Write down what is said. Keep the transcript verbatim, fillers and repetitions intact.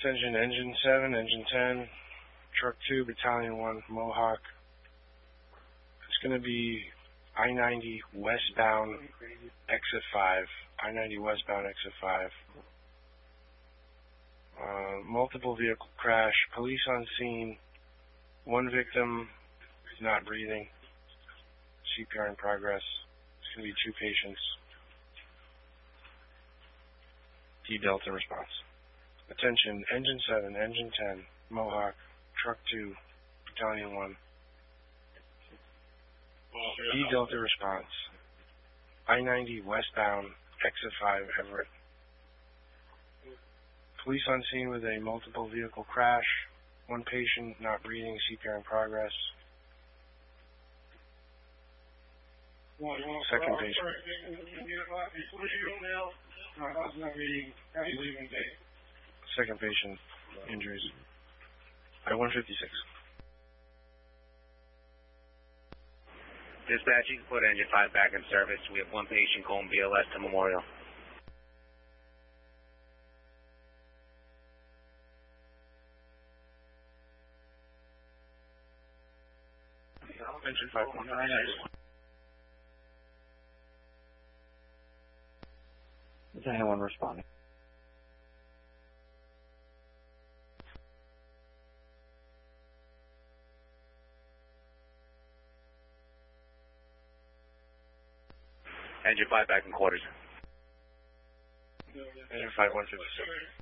Attention, Engine seven, Engine ten, Truck two, Battalion one, Mohawk. It's going to be I ninety westbound, exit five. I ninety westbound, exit five. Uh, multiple vehicle crash, police on scene, one victim not breathing, C P R in progress. It's going to be two patients. D Delta response. Attention, Engine seven, Engine ten, Mohawk, Truck two, Battalion one. D Delta response. I ninety westbound, exit five, Everett. Police on scene with a multiple vehicle crash. One patient not breathing, C P R in progress. Second patient. Second patient injuries. I one fifty-six. Dispatch, you can put Engine five back in service. We have one patient going B L S to Memorial. Engine five one nine. Is anyone responding? Engine five back in quarters. Engine five one fifty-six.